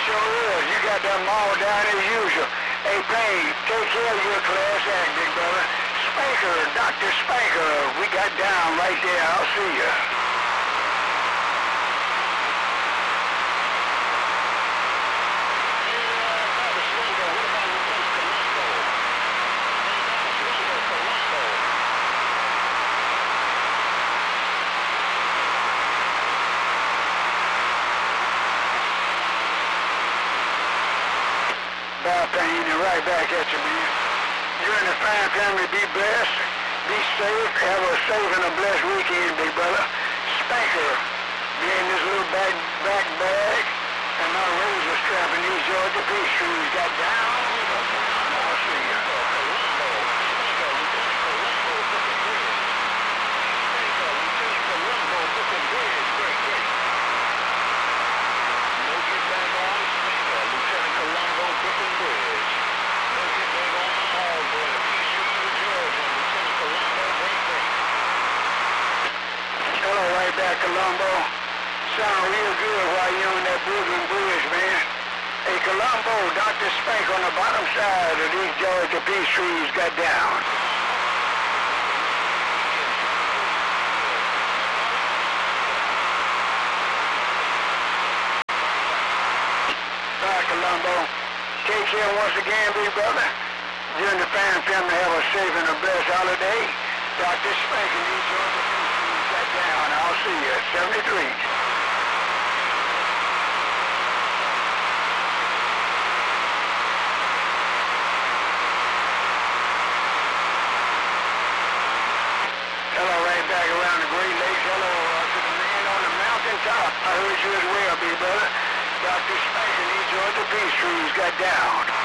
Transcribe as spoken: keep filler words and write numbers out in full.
sure is. You got them all down as usual. Hey, Payne, take care of your class act, big brother. Spanker, Doctor Spanker, we got down right there. I'll see you. Payne, and right back at you, man. You and the fine family be blessed, be safe, have a safe and a blessed weekend, big brother. Spanker, me in this little back, back bag, and my razor strap in these Georgia peach trees got down. I'll see you. Colombo, sound real good while you're on that Brooklyn Bridge, man. Hey, Colombo, Doctor Spank on the bottom side of these Georgia peach trees got down. Bye, Colombo. Take care once again, big brother. You and the fan family have a safe and a blessed holiday. Doctor Spank and these Georgia peach trees got down. I'll see you at seventy-three. Hello, right back around the Great Lakes. Hello uh, to the man on the mountaintop. I heard you as well, big brother. Doctor Spank and these Georgia peach trees got down.